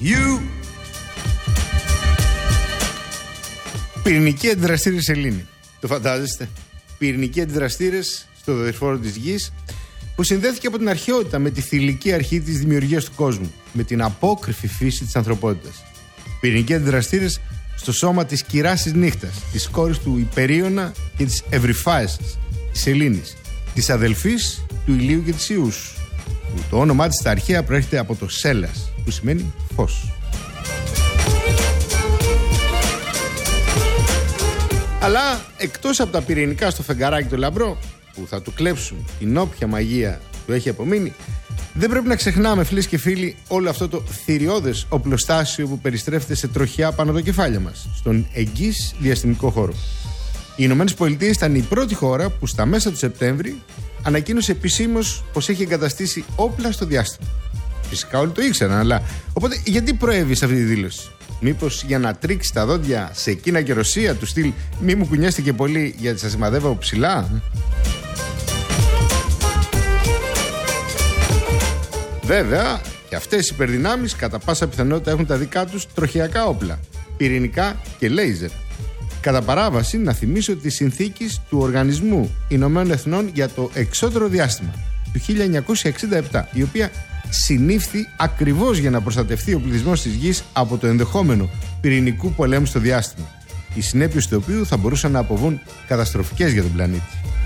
Πυρηνικοί αντιδραστήρες σελήνη. Το φαντάζεστε? Πυρηνικοί αντιδραστήρες στο δορυφόρο της Γης, που συνδέθηκε από την αρχαιότητα με τη θηλυκή αρχή της δημιουργίας του κόσμου, με την απόκρυφη φύση της ανθρωπότητας. Πυρηνικοί αντιδραστήρες στο σώμα της κυράς της νύχτας, της κόρης του Υπερίωνα και της Ευρυφάισσας, της Σελήνης, της αδελφής του Ηλίου και της Ιούς. Το όνομά της στα αρχαία προέρχεται από το Σέλας, που σημαίνει φως. Αλλά εκτός από τα πυρηνικά στο φεγγαράκι το λαμπρό, που θα του κλέψουν την όποια μαγεία του έχει απομείνει, δεν πρέπει να ξεχνάμε, φίλες και φίλοι, όλο αυτό το θηριώδες οπλοστάσιο που περιστρέφεται σε τροχιά πάνω από τα κεφάλια μας, στον εγγύς διαστημικό χώρο. Οι Ηνωμένες Πολιτείες ήταν η πρώτη χώρα που στα μέσα του Σεπτέμβρη ανακοίνωσε επισήμως πως έχει εγκαταστήσει όπλα στο διάστημα. Φυσικά όλοι το ήξεραν, αλλά οπότε γιατί προέβη σε αυτή τη δήλωση? Μήπως για να τρίξει τα δόντια σε Κίνα και Ρωσία, του στυλ μη μου κουνιέστε και πολύ γιατί σας σημαδεύω από ψηλά? Βέβαια, και αυτές οι υπερδυνάμεις κατά πάσα πιθανότητα έχουν τα δικά τους τροχιακά όπλα, πυρηνικά και λέιζερ. Κατά παράβαση, να θυμίσω τη συνθήκη του Οργανισμού Ηνωμένων Εθνών για το Εξώτερο Διάστημα του 1967, η οποία συνήφθη ακριβώς για να προστατευτεί ο πληθυσμός της Γης από το ενδεχόμενο πυρηνικού πολέμου στο διάστημα, οι συνέπειες του οποίου θα μπορούσαν να αποβούν καταστροφικές για τον πλανήτη.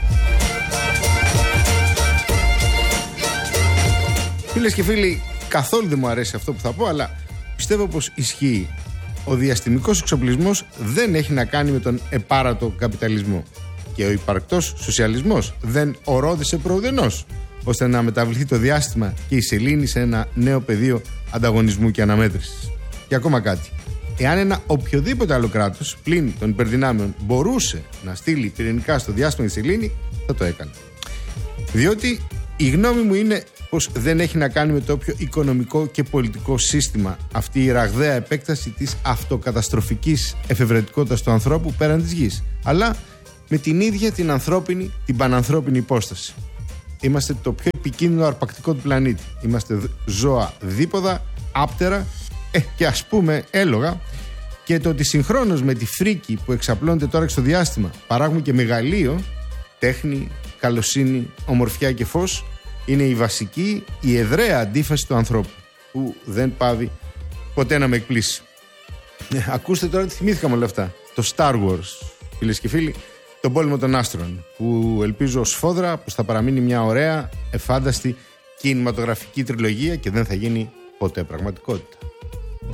Φίλες και φίλοι, καθόλου δεν μου αρέσει αυτό που θα πω, αλλά πιστεύω πως ισχύει. Ο διαστημικός εξοπλισμός δεν έχει να κάνει με τον επάρατο καπιταλισμό. Και ο υπαρκτός σοσιαλισμός δεν ορόδισε προουδενός, ώστε να μεταβληθεί το διάστημα και η σελήνη σε ένα νέο πεδίο ανταγωνισμού και αναμέτρησης. Και ακόμα κάτι. Εάν ένα οποιοδήποτε άλλο κράτος, πλην των υπερδυνάμεων, μπορούσε να στείλει πυρηνικά στο διάστημα τη σελήνη, θα το έκανε. Διότι η γνώμη μου είναι πως δεν έχει να κάνει με το όποιο οικονομικό και πολιτικό σύστημα αυτή η ραγδαία επέκταση της αυτοκαταστροφικής εφευρετικότητας του ανθρώπου πέραν της Γης, αλλά με την ίδια την ανθρώπινη, την πανανθρώπινη υπόσταση. Είμαστε το πιο επικίνδυνο αρπακτικό του πλανήτη. Είμαστε ζώα δίποδα, άπτερα και ας πούμε έλογα, και το ότι συγχρόνως με τη φρίκη που εξαπλώνεται τώρα στο διάστημα παράγουμε και μεγαλείο, τέχνη, καλοσύνη, ομορφιά και φως, είναι η βασική, η εδραία αντίφαση του ανθρώπου, που δεν πάβει ποτέ να με εκπλήσει. Ακούστε τώρα τι θυμήθηκαμε όλα αυτά. Το Star Wars, φίλες και φίλοι, τον πόλεμο των άστρων, που ελπίζω σφόδρα πως θα παραμείνει μια ωραία, εφάνταστη κινηματογραφική τριλογία και δεν θα γίνει ποτέ πραγματικότητα.